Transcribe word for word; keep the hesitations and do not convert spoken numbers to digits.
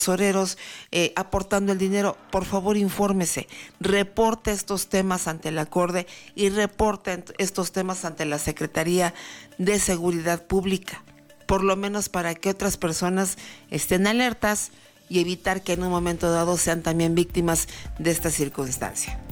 tesoreros eh, aportando el dinero. Por favor, infórmese, reporte estos temas ante la Corte y reporte estos temas ante la Secretaría de Seguridad Pública, por lo menos para que otras personas estén alertas y evitar que en un momento dado sean también víctimas de esta circunstancia.